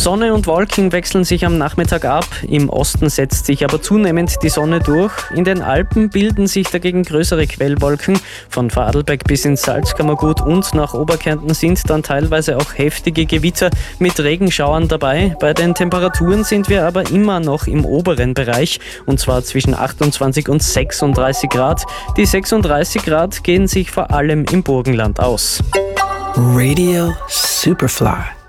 Sonne und Wolken wechseln sich am Nachmittag ab. Im Osten setzt sich aber zunehmend die Sonne durch. In den Alpen bilden sich dagegen größere Quellwolken. Von Vorarlberg bis ins Salzkammergut und nach Oberkärnten sind dann teilweise auch heftige Gewitter mit Regenschauern dabei. Bei den Temperaturen sind wir aber immer noch im oberen Bereich, und zwar zwischen 28 und 36 Grad. Die 36 Grad gehen sich vor allem im Burgenland aus. Radio Superfly.